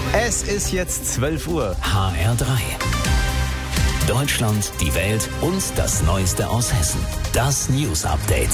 Es ist jetzt 12 Uhr. HR3. Deutschland, die Welt und das Neueste aus Hessen. Das News Update.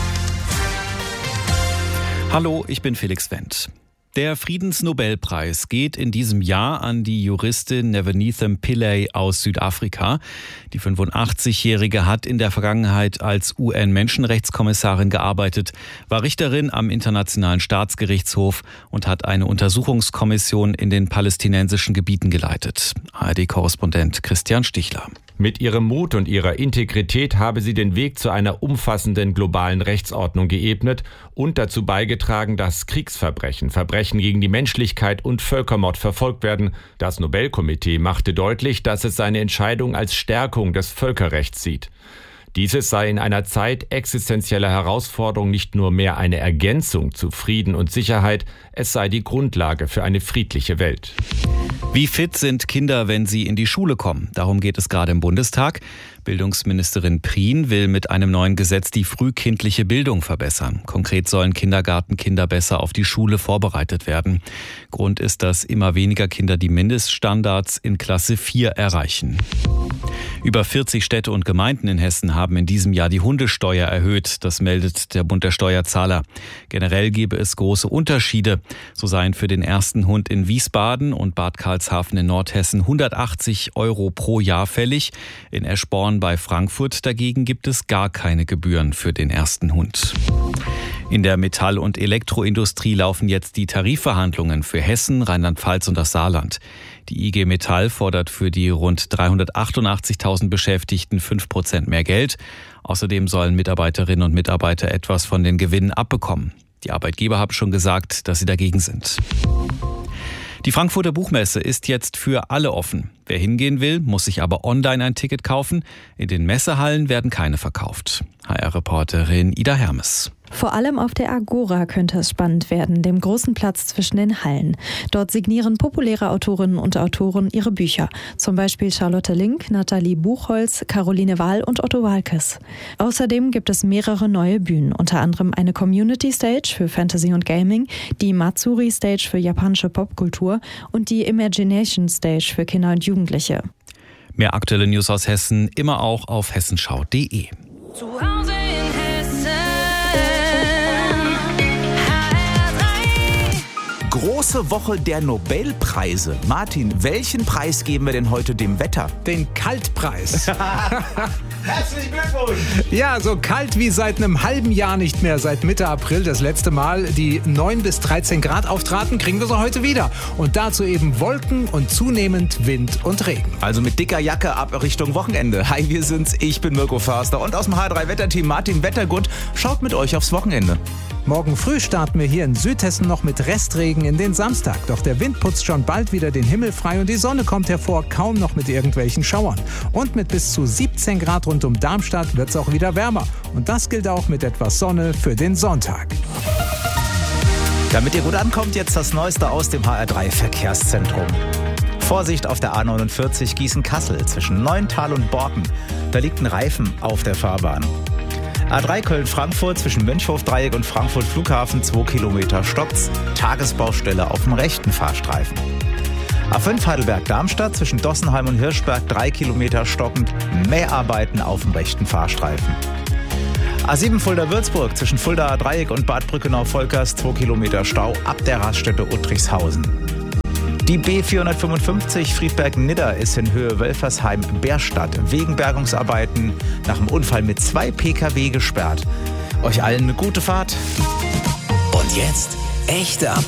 Hallo, ich bin Felix Wendt. Der Friedensnobelpreis geht in diesem Jahr an die Juristin Nevenithem Pillay aus Südafrika. Die 85-Jährige hat in der Vergangenheit als UN-Menschenrechtskommissarin gearbeitet, war Richterin am Internationalen Staatsgerichtshof und hat eine Untersuchungskommission in den palästinensischen Gebieten geleitet. ARD-Korrespondent Christian Stichler. Mit ihrem Mut und ihrer Integrität habe sie den Weg zu einer umfassenden globalen Rechtsordnung geebnet und dazu beigetragen, dass Kriegsverbrechen, Verbrechen gegen die Menschlichkeit und Völkermord verfolgt werden. Das Nobelkomitee machte deutlich, dass es seine Entscheidung als Stärkung des Völkerrechts sieht. Dieses sei in einer Zeit existenzieller Herausforderung nicht nur mehr eine Ergänzung zu Frieden und Sicherheit, es sei die Grundlage für eine friedliche Welt. Wie fit sind Kinder, wenn sie in die Schule kommen? Darum geht es gerade im Bundestag. Bildungsministerin Prien will mit einem neuen Gesetz die frühkindliche Bildung verbessern. Konkret sollen Kindergartenkinder besser auf die Schule vorbereitet werden. Grund ist, dass immer weniger Kinder die Mindeststandards in Klasse 4 erreichen. Über 40 Städte und Gemeinden in Hessen haben in diesem Jahr die Hundesteuer erhöht. Das meldet der Bund der Steuerzahler. Generell gebe es große Unterschiede. So seien für den ersten Hund in Wiesbaden und Bad Karlshafen in Nordhessen 180 € pro Jahr fällig. In Eschborn bei Frankfurt dagegen gibt es gar keine Gebühren für den ersten Hund. In der Metall- und Elektroindustrie laufen jetzt die Tarifverhandlungen für Hessen, Rheinland-Pfalz und das Saarland. Die IG Metall fordert für die rund 388.000 Beschäftigten 5% mehr Geld. Außerdem sollen Mitarbeiterinnen und Mitarbeiter etwas von den Gewinnen abbekommen. Die Arbeitgeber haben schon gesagt, dass sie dagegen sind. Die Frankfurter Buchmesse ist jetzt für alle offen. Wer hingehen will, muss sich aber online ein Ticket kaufen. In den Messehallen werden keine verkauft. HR-Reporterin Ida Hermes. Vor allem auf der Agora könnte es spannend werden, dem großen Platz zwischen den Hallen. Dort signieren populäre Autorinnen und Autoren ihre Bücher. Zum Beispiel Charlotte Link, Nathalie Buchholz, Caroline Wahl und Otto Waalkes. Außerdem gibt es mehrere neue Bühnen, unter anderem eine Community Stage für Fantasy und Gaming, die Matsuri Stage für japanische Popkultur und die Imagination Stage für Kinder und Jugendliche. Mehr aktuelle News aus Hessen immer auch auf hessenschau.de. Große Woche der Nobelpreise. Martin, welchen Preis geben wir denn heute dem Wetter? Den Kaltpreis. Herzlichen Glückwunsch! Ja, so kalt wie seit einem halben Jahr nicht mehr. Seit Mitte April das letzte Mal die 9 bis 13 Grad auftraten, kriegen wir sie heute wieder. Und dazu eben Wolken und zunehmend Wind und Regen. Also mit dicker Jacke ab Richtung Wochenende. Hi, wir sind's. Ich bin Mirko Förster und aus dem H3-Wetterteam Martin Wettergund schaut mit euch aufs Wochenende. Morgen früh starten wir hier in Südhessen noch mit Restregen in den Samstag. Doch der Wind putzt schon bald wieder den Himmel frei und die Sonne kommt hervor, kaum noch mit irgendwelchen Schauern. Und mit bis zu 17 Grad rund um Darmstadt wird es auch wieder wärmer. Und das gilt auch mit etwas Sonne für den Sonntag. Damit ihr gut ankommt, jetzt das Neueste aus dem HR3-Verkehrszentrum. Vorsicht auf der A49 Gießen-Kassel zwischen Neuntal und Borken. Da liegt ein Reifen auf der Fahrbahn. A3 Köln-Frankfurt zwischen Mönchhof-Dreieck und Frankfurt Flughafen 2 Kilometer stoppt's. Tagesbaustelle auf dem rechten Fahrstreifen. A5 Heidelberg-Darmstadt zwischen Dossenheim und Hirschberg 3 Kilometer stockend. Mäharbeiten auf dem rechten Fahrstreifen. A7 Fulda-Würzburg zwischen Fuldaer Dreieck und Bad Brückenau-Volkers 2 Kilometer Stau ab der Raststätte Uttrichshausen. Die B455 Friedberg-Nidda ist in Höhe Wölfersheim-Bärstadt wegen Bergungsarbeiten nach dem Unfall mit 2 Pkw gesperrt. Euch allen eine gute Fahrt. Und jetzt echte